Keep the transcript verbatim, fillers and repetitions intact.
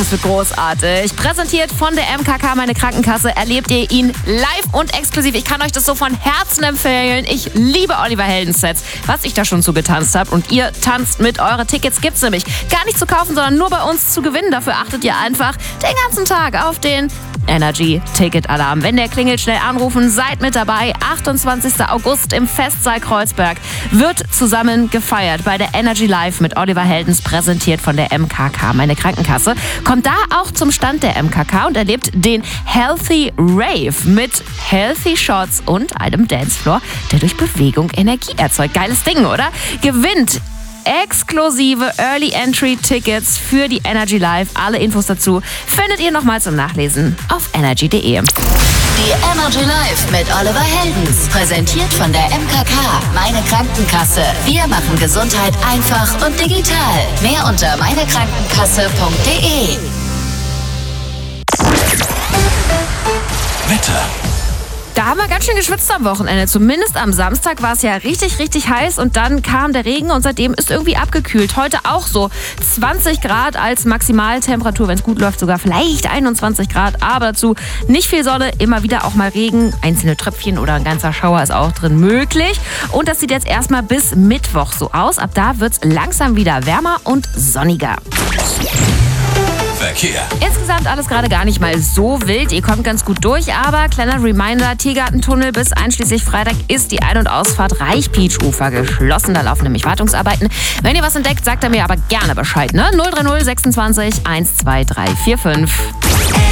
Das wird großartig. Präsentiert von der M K K, meine Krankenkasse, erlebt ihr ihn live und exklusiv. Ich kann euch das so von Herzen empfehlen. Ich liebe Oliver Heldens Sets, was ich da schon so getanzt habe. Und ihr tanzt mit. Eure Tickets gibt's nämlich gar nicht zu kaufen, sondern nur bei uns zu gewinnen. Dafür achtet ihr einfach den ganzen Tag auf den Energy Ticket Alarm. Wenn der klingelt, schnell anrufen, seid mit dabei. achtundzwanzigster August im Festsaal Kreuzberg wird zusammen gefeiert bei der Energy Live mit Oliver Heldens, präsentiert von der M K K, meine Krankenkasse. Kommt da auch zum Stand der M K K und erlebt den Healthy Rave mit Healthy Shots und einem Dancefloor, der durch Bewegung Energie erzeugt. Geiles Ding, oder? Gewinnt exklusive Early Entry Tickets für die Energy Live. Alle Infos dazu findet ihr nochmal zum Nachlesen auf energy punkt de. Die Energy Live mit Oliver Heldens, präsentiert von der M K K, meine Krankenkasse. Wir machen Gesundheit einfach und digital. Mehr unter meinekrankenkasse punkt de. Wetter. Da haben wir ganz schön geschwitzt am Wochenende. Zumindest am Samstag war es ja richtig, richtig heiß und dann kam der Regen und seitdem ist irgendwie abgekühlt. Heute auch so zwanzig Grad als Maximaltemperatur, wenn es gut läuft sogar vielleicht einundzwanzig Grad. Aber dazu nicht viel Sonne, immer wieder auch mal Regen. Einzelne Tröpfchen oder ein ganzer Schauer ist auch drin möglich. Und das sieht jetzt erstmal bis Mittwoch so aus. Ab da wird es langsam wieder wärmer und sonniger. Verkehr. Insgesamt alles gerade gar nicht mal so wild. Ihr kommt ganz gut durch, aber kleiner Reminder, Tiergartentunnel bis einschließlich Freitag ist die Ein- und Ausfahrt Reich-Beach-Ufer geschlossen. Da laufen nämlich Wartungsarbeiten. Wenn ihr was entdeckt, sagt er mir aber gerne Bescheid, ne? null drei null sechsundzwanzig eins zwei drei vier fünf.